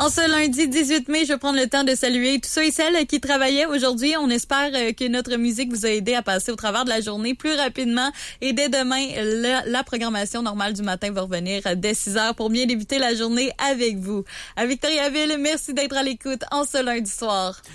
En ce lundi 18 mai, je vais prendre le temps de saluer tous ceux et celles qui travaillaient aujourd'hui. On espère que notre musique vous a aidé à passer au travers de la journée plus rapidement. Et dès demain, la programmation normale du matin va revenir dès 6 heures pour bien débuter la journée avec vous. À Victoriaville, merci d'être à l'écoute en ce lundi soir.